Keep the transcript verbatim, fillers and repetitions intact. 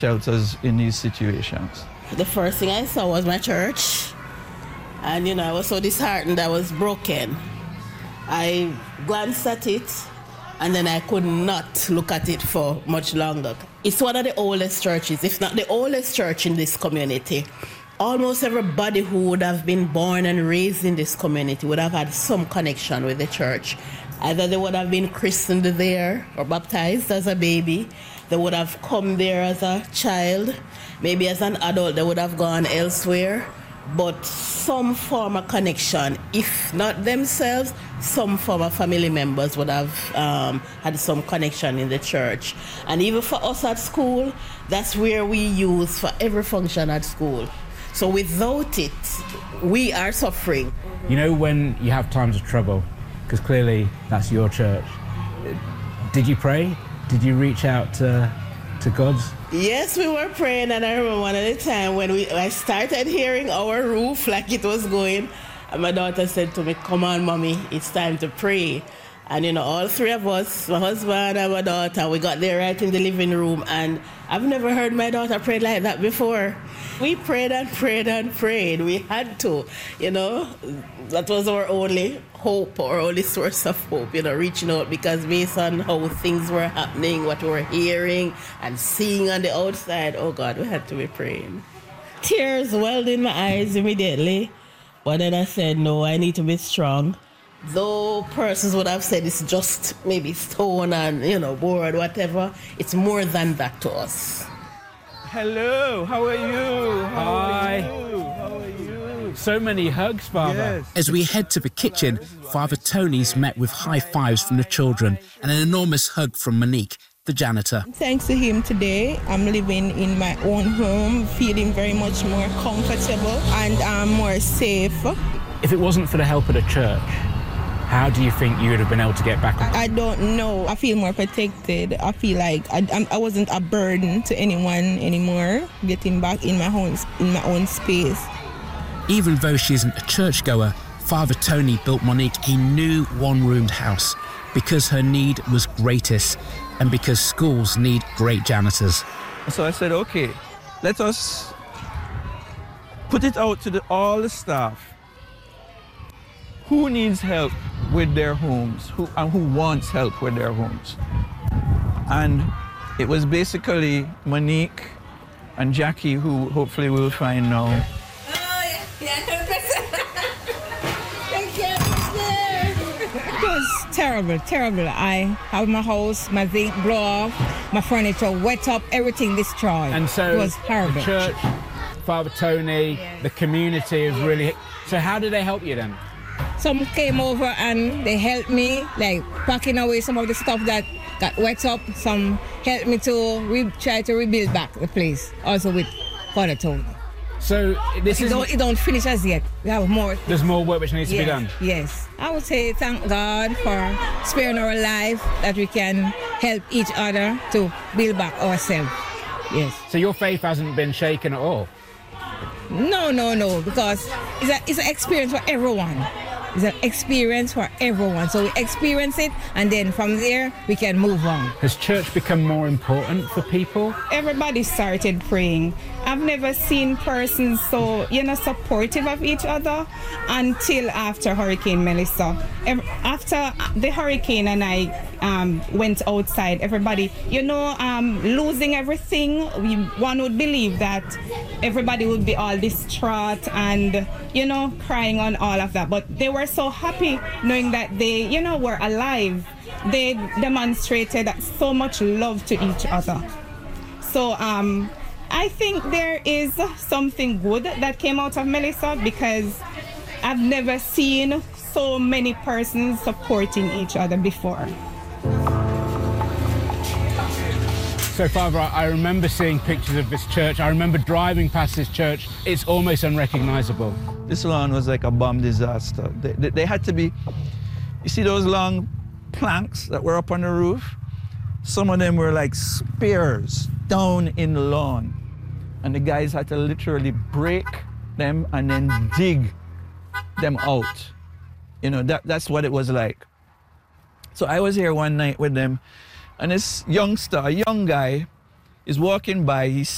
shelters in these situations? The first thing I saw was my church. And, you know, I was so disheartened, I was broken. I glanced at it, and then I could not look at it for much longer. It's one of the oldest churches, if not the oldest church in this community. Almost everybody who would have been born and raised in this community would have had some connection with the church. Either they would have been christened there or baptized as a baby. They would have come there as a child. Maybe as an adult, they would have gone elsewhere. But some form of connection, if not themselves, some form of family members would have um, had some connection in the church. And even for us at school, that's where we use for every function at school. So without it, we are suffering. You know when you have times of trouble, because clearly that's your church, did you pray? Did you reach out to, to God's? Yes, we were praying, and I remember one of the time when we I started hearing our roof like it was going, and my daughter said to me, "Come on, Mommy, it's time to pray." And, you know, all three of us, my husband and my daughter, we got there right in the living room, and I've never heard my daughter pray like that before. We prayed and prayed and prayed. We had to, you know. That was our only hope, our only source of hope, you know, reaching out, because based on how things were happening, what we were hearing and seeing on the outside, oh God, we had to be praying. Tears welled in my eyes immediately, but then I said, no, I need to be strong. Though persons would have said it's just maybe stone and, you know, board, whatever, it's more than that to us. Hello, how are you? How Hi. are you? How are you? So many hugs, Father. Yes. As we head to the kitchen, Father Tony's met with high fives from the children and an enormous hug from Monique, the janitor. Thanks to him today, I'm living in my own home, feeling very much more comfortable and I'm more safe. If it wasn't for the help of the church, how do you think you would have been able to get back on? I don't know. I feel more protected. I feel like I, I'm, I wasn't a burden to anyone anymore, getting back in my own, in my own space. Even though she isn't a churchgoer, Father Tony built Monique a new one-roomed house because her need was greatest and because schools need great janitors. So I said, okay, let us put it out to the, all the staff. Who needs help with their homes, who, and who wants help with their homes? And it was basically Monique and Jackie, who hopefully we'll find now. Oh, yeah. It was terrible, terrible. I have my house, my zinc blow off, my furniture wet up, everything destroyed. And so it was horrible. The church, Father Tony, Yes. the community have really... So how did they help you then? Some came over and they helped me, like packing away some of the stuff that got wet up. Some helped me to re- try to rebuild back the place, also with Father Tony. So this It is... don't, it don't finish as yet. We have more. There's more work which needs to yes, be done. Yes. I would say thank God for sparing our life, that we can help each other to build back ourselves. Yes. So your faith hasn't been shaken at all? No, no, no, because it's, a, it's an experience for everyone. It's an experience for everyone. So we experience it, and then from there, we can move on. Has church become more important for people? Everybody started praying. I've never seen persons so, you know, supportive of each other until after Hurricane Melissa. After the hurricane and I um, went outside, everybody, you know, um, losing everything, we, one would believe that everybody would be all distraught and, you know, crying on all of that. But they were so happy knowing that they, you know, were alive. They demonstrated so much love to each other. So, um, I think there is something good that came out of Melissa, because I've never seen so many persons supporting each other before. So, Father, I remember seeing pictures of this church. I remember driving past this church. It's almost unrecognizable. This lawn was like a bomb disaster. They, they, they had to be, you see those long planks that were up on the roof? Some of them were like spears down in the lawn. And the guys had to literally break them and then dig them out. You know, that, that's what it was like. So I was here one night with them, and this youngster, a young guy, is walking by. He